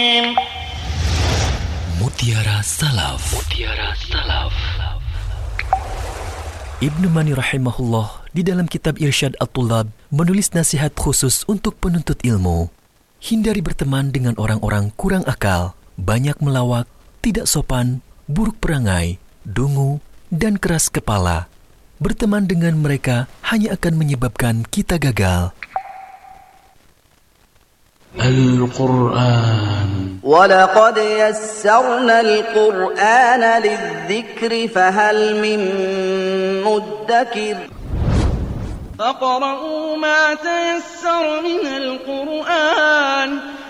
Mutiara Salaf. Mutiara Salaf. Ibnu Mani rahimahullah di dalam kitab Irsyad At-Tullab menulis nasihat khusus untuk penuntut ilmu. Hindari berteman dengan orang-orang kurang akal, banyak melawak, tidak sopan, buruk perangai, dungu, dan keras kepala. Berteman dengan mereka hanya akan menyebabkan kita gagal. Al-Quran. وَلَقَدْ يَسَّرْنَا الْقُرْآنَ لِلذِّكْرِ فَهَلْ مِن مُّدَّكِرٍ فَاقْرَؤُوا مَا تَيَسَّرَ مِنَ الْقُرْآنِ